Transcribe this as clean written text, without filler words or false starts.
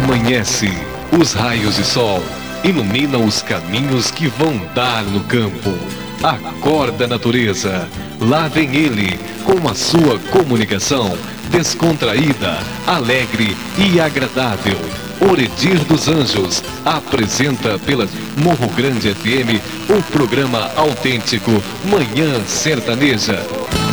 Amanhece, os raios de sol iluminam os caminhos que vão dar no campo. Acorda a natureza, lá vem ele com a sua comunicação descontraída, alegre e agradável. Oredir dos Anjos apresenta pela Morro Grande FM o programa autêntico Manhã Sertaneja.